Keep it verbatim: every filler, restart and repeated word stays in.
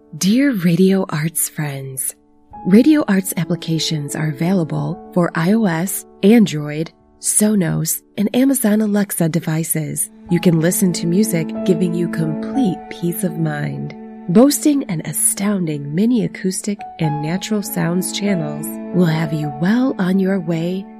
Dear Radio Arts friends, Radio Arts applications are available for iOS, Android, Sonos, and Amazon Alexa devices. You can listen to music giving you complete peace of mind. Boasting an astounding mini acoustic and natural sounds channels will have you well on your way